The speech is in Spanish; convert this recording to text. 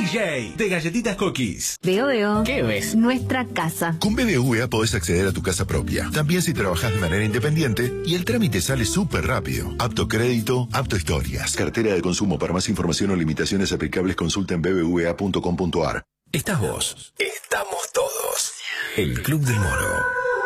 DJ de Galletitas Cookies. Veo. ¿Qué ves? Nuestra casa. Con BBVA podés acceder a tu casa propia, también si trabajás de manera independiente, y el trámite sale súper rápido. Apto crédito, apto historias. Cartera de consumo. Para más información o limitaciones aplicables, consulta en bbva.com.ar. Estás vos. Estamos todos. El Club del Moro.